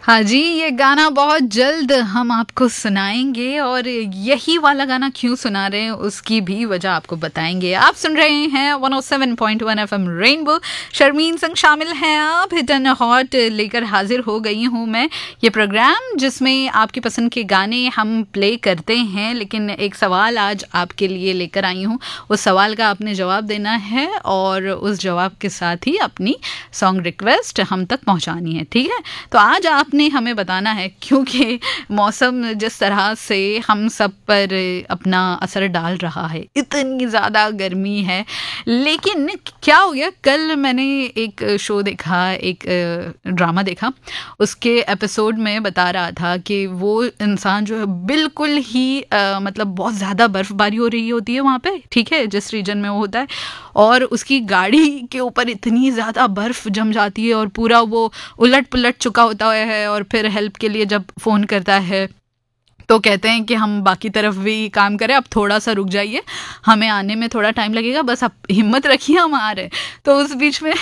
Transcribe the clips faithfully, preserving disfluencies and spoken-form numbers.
हाँ जी, ये गाना बहुत जल्द हम आपको सुनाएंगे और यही वाला गाना क्यों सुना रहे हैं उसकी भी वजह आपको बताएंगे। आप सुन रहे हैं one O seven point one F M rainbow. Sharmin संग शामिल हैं आप। हिट एंड हॉट लेकर हाजिर हो गई हूँ मैं, ये प्रोग्राम जिसमें आपकी पसंद के गाने हम प्ले करते हैं। लेकिन एक सवाल आज आपके लिए लेकर आई हूँ, उस सवाल का आपने जवाब देना है और उस जवाब के साथ ही अपनी सॉन्ग रिक्वेस्ट हम तक पहुँचानी है, ठीक है। तो आज आपने हमें बताना है, क्योंकि मौसम जिस तरह से हम सब पर अपना असर डाल रहा है, इतनी ज़्यादा गर्मी है। लेकिन क्या हो गया, कल मैंने एक शो देखा, एक ड्रामा देखा, उसके एपिसोड में बता रहा था कि वो इंसान जो है बिल्कुल ही आ, मतलब बहुत ज़्यादा बर्फ़बारी हो रही होती है वहाँ पे, ठीक है, जिस रीजन में वो होता है, और उसकी गाड़ी के ऊपर इतनी ज़्यादा बर्फ़ जम जाती है और पूरा वो उलट पुलट चुका होता है। और फिर हेल्प के लिए जब फ़ोन करता है तो कहते हैं कि हम बाकी तरफ भी काम करें, अब थोड़ा सा रुक जाइए, हमें आने में थोड़ा टाइम लगेगा, बस आप हिम्मत रखिए, हम आ रहे हैं। तो उस बीच में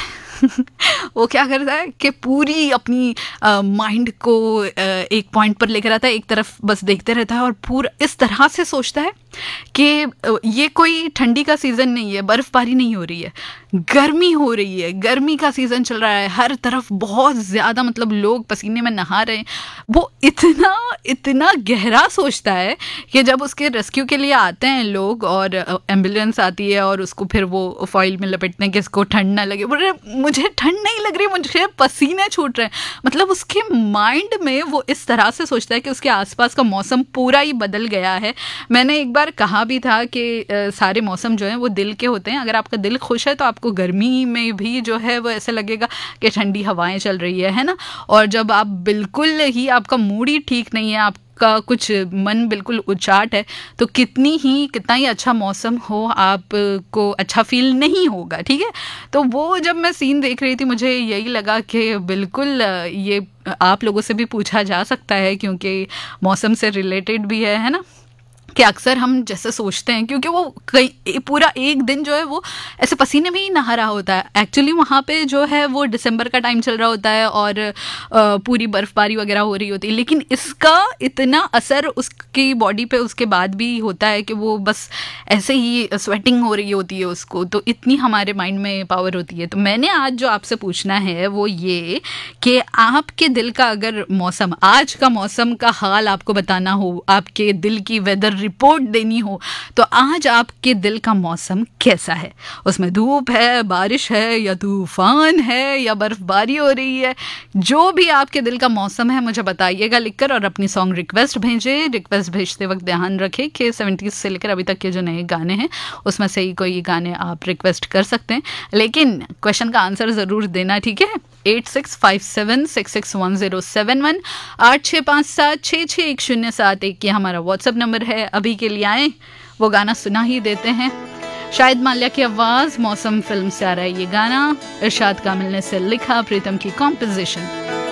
वो क्या करता है कि पूरी अपनी माइंड को आ, एक पॉइंट पर लेकर आता है, एक तरफ बस देखते रहता है और पूरा इस तरह से सोचता है कि ये कोई ठंडी का सीज़न नहीं है, बर्फ़बारी नहीं हो रही है, गर्मी हो रही है, गर्मी का सीज़न चल रहा है, हर तरफ बहुत ज़्यादा, मतलब लोग पसीने में नहा रहे हैं। वो इतना इतना गहरा सोचता है कि जब उसके रेस्क्यू के लिए आते हैं लोग और एम्बुलेंस आती है और उसको फिर वो फॉइल में लपेटते हैं कि इसको ठंड ना लगे, बोल रहे मुझे ठंड नहीं लग रही, मुझे पसीने छूट रहे हैं। मतलब उसके माइंड में वो इस तरह से सोचता है कि उसके आसपास का मौसम पूरा ही बदल गया है। मैंने एक बार कहा भी था कि आ, सारे मौसम जो हैं वो दिल के होते हैं। अगर आपका दिल खुश है तो आपको गर्मी में भी जो है वो ऐसे लगेगा कि ठंडी हवाएं चल रही है है ना। और जब आप बिल्कुल ही, आपका मूड ही ठीक नहीं है, आप का कुछ मन बिल्कुल उचाट है, तो कितनी ही कितना ही अच्छा मौसम हो आपको अच्छा फील नहीं होगा, ठीक है। तो वो जब मैं सीन देख रही थी मुझे यही लगा कि बिल्कुल ये आप लोगों से भी पूछा जा सकता है, क्योंकि मौसम से रिलेटेड भी है है ना, कि अक्सर हम जैसे सोचते हैं, क्योंकि वो कई पूरा एक दिन जो है वो ऐसे पसीने में ही नहा रहा होता है। एक्चुअली वहाँ पे जो है वो दिसंबर का टाइम चल रहा होता है और पूरी बर्फ़बारी वगैरह हो रही होती है, लेकिन इसका इतना असर उसकी बॉडी पे उसके बाद भी होता है कि वो बस ऐसे ही स्वेटिंग हो रही होती है उसको। तो इतनी हमारे माइंड में पावर होती है। तो मैंने आज जो आपसे पूछना है वो ये कि आपके दिल का अगर मौसम, आज का मौसम का हाल आपको बताना हो, आपके दिल की वेदर रिपोर्ट देनी हो, तो आज आपके दिल का मौसम कैसा है? उसमें धूप है, बारिश है, या तूफान है, या बर्फबारी हो रही है? जो भी आपके दिल का मौसम है मुझे बताइएगा लिखकर, और अपनी सॉन्ग रिक्वेस्ट भेजें। रिक्वेस्ट भेजते वक्त ध्यान रखें कि सेवेंटीज़ से लेकर अभी तक के जो नए गाने हैं उसमें से ही कोई गाने आप रिक्वेस्ट कर सकते हैं, लेकिन क्वेश्चन का आंसर ज़रूर देना, ठीक है। Eight six five seven six six one zero seven one आठ छः पाँच सात छः छः एक शून्य सात एक ये हमारा व्हाट्सएप नंबर है। अभी के लिए आए वो गाना सुना ही देते हैं। शायद माल्या की आवाज़, मौसम फिल्म से आ रहा है ये गाना, इरशाद कामिल ने से लिखा, प्रीतम की कॉम्पोजिशन।